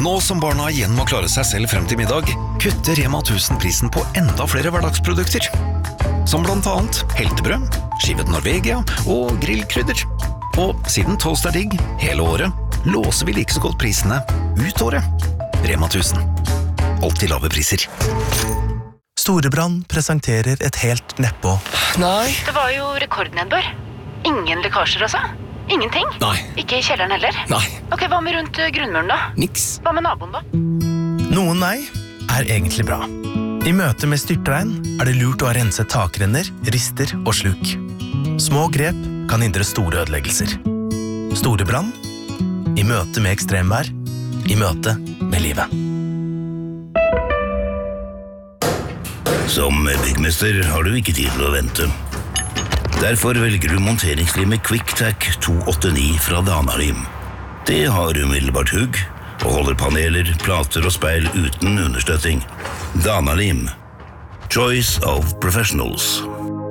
Nå som barna igjen må klare seg selv frem til middag, kutter Rema 1000 prisen på enda flere hverdagsprodukter. Som blant annet heltebrød, skivet Norvegia og grillkrydder. Og siden toast er digg hele året, låser vi like så godt prisene ut året. Rema 1000. Alltid lave priser. Storebrand presenterer et helt neppå. Nei. Det var jo rekordnedbør. Ingen lekkasjer altså? Ingenting? Nei. Ikke i kjelleren heller? Nei. Ok, hva med rundt grunnmuren da? Niks. Hva med naboen da? Noen nei er egentlig bra. I møte med styrtregn er det lurt å ha renset takrenner, rister og sluk. Små grep kan hindre store ødeleggelser. Storebrand. I møte med ekstremvær. I møte med livet. Som byggmester har du ikke tid til å vente. Derfor velger du monteringslimet QuickTac 289 fra Dana-Lim. Det har umiddelbart hugg og holder paneler, plater og speil uten understøtting. Dana-Lim. Choice of professionals.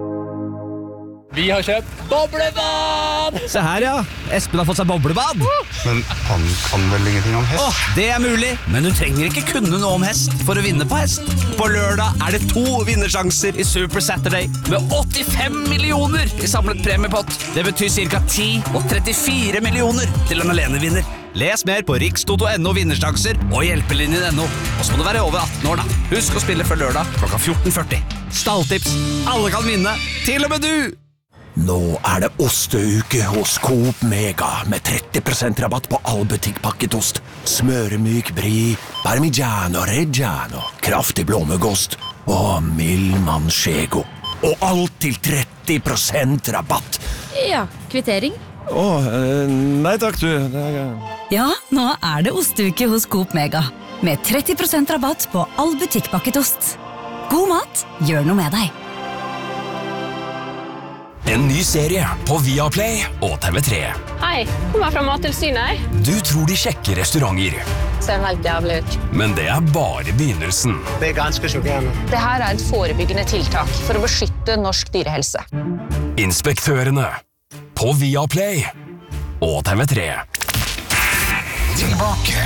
Vi har kjøpt boblebad! Se her, ja. Espen har fått seg boblebad. Men han kan vel ingenting om hest? Åh, det er mulig, men du trenger ikke kunne noe om hest for å vinne på hest. På lørdag er det 2 vinnersjanser i Super Saturday med 85 millioner i samlet premiepott. Det betyr cirka 10 og 34 millioner til en alenevinner. Les mer på rikstoto.no vinnersjanser og hjelpelinjen.no. Og så må du være over 18 år da. Husk å spille før lørdag klokka 14:40. Stalltips. Alle kan vinne, til og med du! Nå er det osteuke hos Coop Mega med 30% rabatt på all butikkpakket ost. Smøremyk brie, parmigiano reggiano, kraftig blåmuggost og mild manchego. Og alt til 30% rabatt. Ja, kvittering. Nei takk du. Ja, nå er det osteuke hos Coop Mega med 30% rabatt på all butikkpakket ost. God mat, gjør noe med deg. En ny serie på Viaplay og TV3. Hei, kommer fra Mattilsynet. Du tror de sjekker restauranter. Ser helt jævlig ut. Men det er bare begynnelsen. Det er ganske sjokkerende. Det her er et forebyggende tiltak for å beskytte norsk dyrehelse. Inspektørene på Viaplay og TV3. Tilbake